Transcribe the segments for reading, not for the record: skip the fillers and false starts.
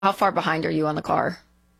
How far behind are you on the car?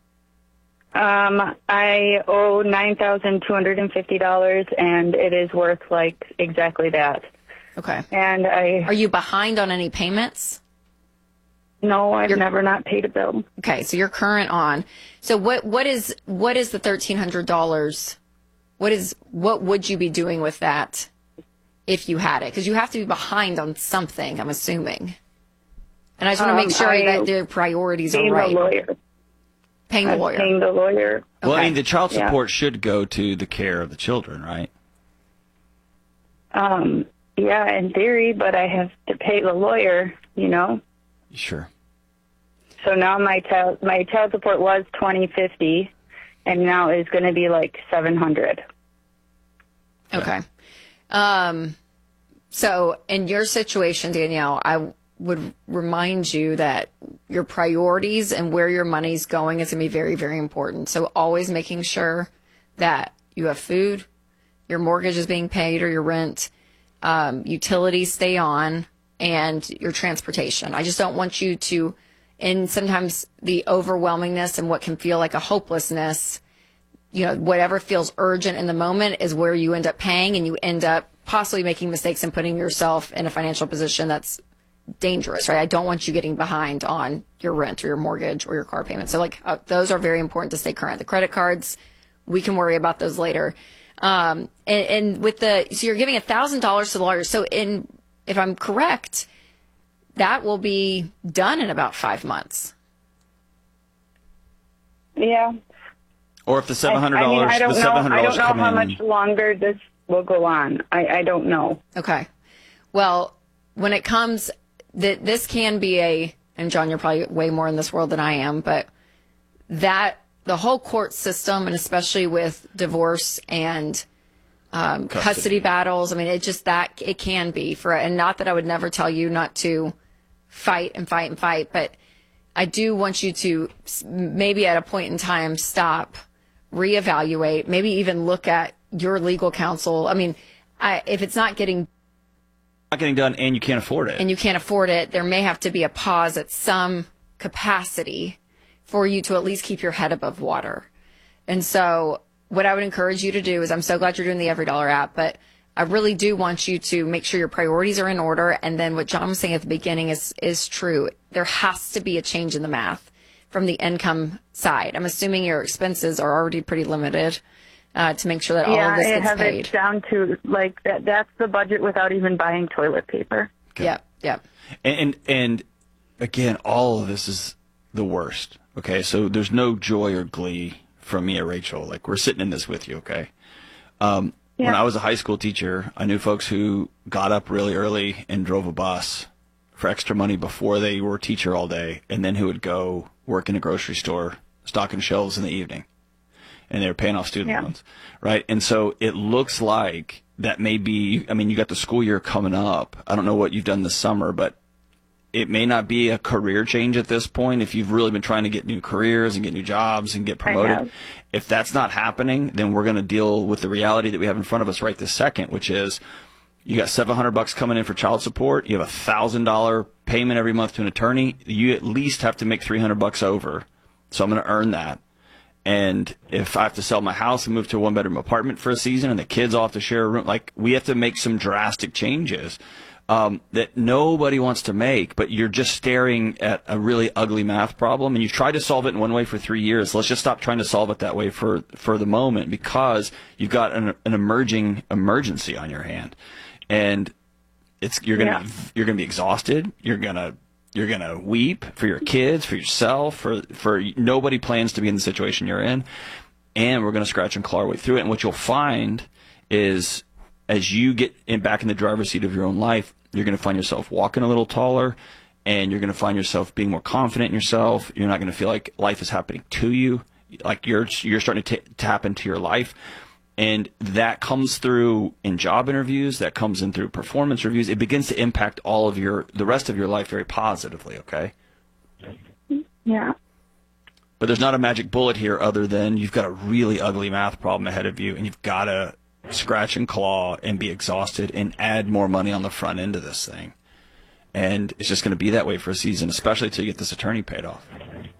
I owe $9,250, and it is worth like exactly that. Okay. And Are you behind on any payments? No, I've never not paid a bill. Okay, so you're current on. So what is the $1,300? What would you be doing with that if you had it? Because you have to be behind on something, I'm assuming. And I just want to make sure that the priorities are right. Paying the lawyer. Paying the lawyer. Paying the lawyer. Well, Okay. I mean, the child support should go to the care of the children, right? Yeah, in theory, but I have to pay the lawyer, you know. Sure. So now my child support was $2,050, and now it's going to be like $700. Okay. So in your situation, Danielle, I would remind you that your priorities and where your money's going is going to be very, very important. So always making sure that you have food, your mortgage is being paid or your rent, utilities stay on, and your transportation. I just don't want you to, and sometimes the overwhelmingness and what can feel like a hopelessness, you know, whatever feels urgent in the moment is where you end up paying, and you end up possibly making mistakes and putting yourself in a financial position that's dangerous, right? I don't want you getting behind on your rent or your mortgage or your car payment. So those are very important to stay current. The credit cards, we can worry about those later. And with so you're giving $1,000 to the lawyer. So if I'm correct, that will be done in about 5 months. Yeah. Or if the $700, I don't know come how in. much longer this will go on. I don't know. Okay. Well, when it comes, this can be and John, you're probably way more in this world than I am, but the whole court system, and especially with divorce and custody battles, I mean, it can be and not that I would never tell you not to fight and fight and fight, but I do want you to maybe at a point in time stop, reevaluate, maybe even look at your legal counsel. I mean, if it's not getting done and you can't afford it. There may have to be a pause at some capacity for you to at least keep your head above water. And so what I would encourage you to do is, I'm so glad you're doing the EveryDollar app, but I really do want you to make sure your priorities are in order. And then what John was saying at the beginning is true. There has to be a change in the math from the income side. I'm assuming your expenses are already pretty limited. To make sure that all of this gets paid. Yeah, it down to like that. That's the budget without even buying toilet paper. Okay. Yep. And again, all of this is the worst. Okay, so there's no joy or glee from me or Rachel. Like, we're sitting in this with you. Okay. When I was a high school teacher, I knew folks who got up really early and drove a bus for extra money before they were a teacher all day, and then who would go work in a grocery store, stocking shelves in the evening. And they were paying off student loans, right? And so it looks like that may be, I mean, you got the school year coming up. I don't know what you've done this summer, but it may not be a career change at this point if you've really been trying to get new careers and get new jobs and get promoted. If that's not happening, then we're going to deal with the reality that we have in front of us right this second, which is you got $700 coming in for child support. You have $1,000 payment every month to an attorney. You at least have to make $300 over. So I'm going to earn that. And if I have to sell my house and move to a one-bedroom apartment for a season and the kids all have to share a room, like, we have to make some drastic changes that nobody wants to make, but you're just staring at a really ugly math problem, and you've tried to solve it in one way for 3 years. Let's just stop trying to solve it that way for the moment, because you've got an emerging emergency on your hand. And you're gonna be exhausted. You're gonna weep for your kids, for yourself, for nobody plans to be in the situation you're in. And we're going to scratch and claw our way through it. And what you'll find is, as you get back in the driver's seat of your own life, you're going to find yourself walking a little taller, and you're going to find yourself being more confident in yourself. You're not going to feel like life is happening to you, like you're starting to tap into your life. And that comes through in job interviews, that comes in through performance reviews. It begins to impact all of the rest of your life very positively, okay? Yeah. But there's not a magic bullet here other than you've got a really ugly math problem ahead of you, and you've got to scratch and claw and be exhausted and add more money on the front end of this thing. And it's just going to be that way for a season, especially till you get this attorney paid off.